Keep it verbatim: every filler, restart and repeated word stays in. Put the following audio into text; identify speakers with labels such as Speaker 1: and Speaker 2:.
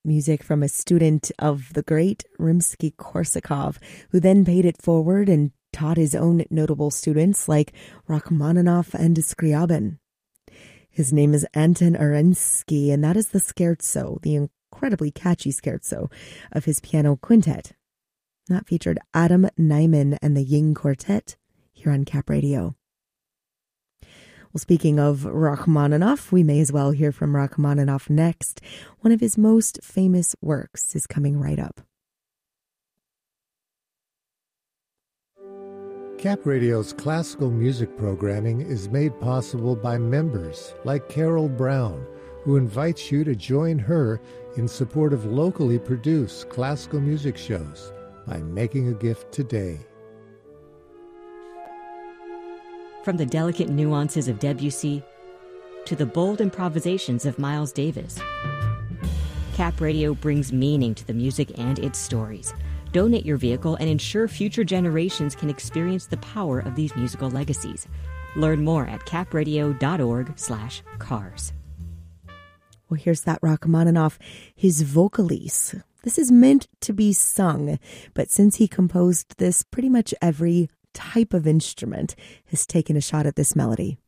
Speaker 1: Music from a student of the great Rimsky-Korsakov, who then paid it forward and taught his own notable students like Rachmaninoff and Scriabin. His name is Anton Arensky, and that is the scherzo, the incredibly catchy scherzo of his piano quintet. That featured Adam Nyman and the Ying Quartet here on Cap Radio. Well, speaking of Rachmaninoff, we may as well hear from Rachmaninoff next. One of his most famous works is coming right up.
Speaker 2: Cap Radio's classical music programming is made possible by members like Carol Brown, who invites you to join her in support of locally produced classical music shows by making a gift today.
Speaker 3: From the delicate nuances of Debussy to the bold improvisations of Miles Davis, Cap Radio brings meaning to the music and its stories. Donate your vehicle and ensure future generations can experience the power of these musical legacies. Learn more at capradio.org slash cars.
Speaker 1: Well, here's that Rachmaninoff, his Vocalise. This is meant to be sung, but since he composed this, pretty much every type of instrument has taken a shot at this melody.